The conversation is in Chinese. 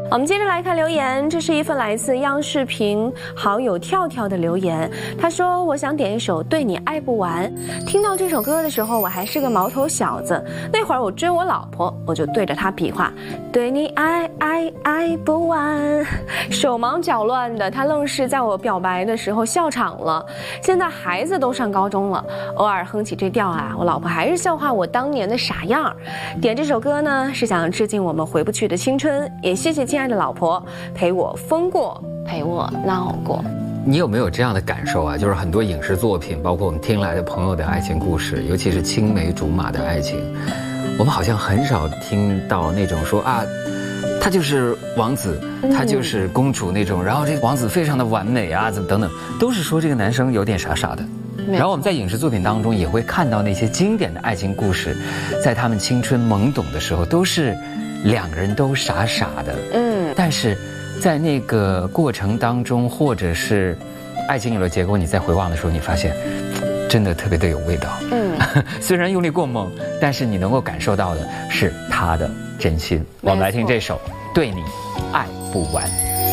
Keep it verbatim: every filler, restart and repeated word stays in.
我们接着来看留言，这是一份来自央视频好友跳跳的留言。他说：“我想点一首《对你爱不完》。听到这首歌的时候，我还是个毛头小子。那会儿我追我老婆，我就对着她比划，对你爱爱爱不完，手忙脚乱的。他愣是在我表白的时候笑场了。现在孩子都上高中了，偶尔哼起这调啊，我老婆还是笑话我当年的傻样。点这首歌呢，是想致敬我们回不去的青春，也谢谢亲爱的老婆陪我疯过，陪我闹过。” 你有没有这样的感受啊？就是很多影视作品，包括我们听来的朋友的爱情故事，尤其是青梅竹马的爱情，我们好像很少听到那种说啊，他就是王子，他就是公主那种，然后这个王子非常的完美啊，怎么等等，都是说这个男生有点傻傻的。然后我们在影视作品当中也会看到那些经典的爱情故事，在他们青春懵懂的时候，都是两个人都傻傻的，嗯，但是在那个过程当中，或者是爱情有了结果，你再回望的时候，你发现真的特别的有味道。嗯，虽然用力过猛，但是你能够感受到的是他的真心。我们来听这首《对你爱不完》。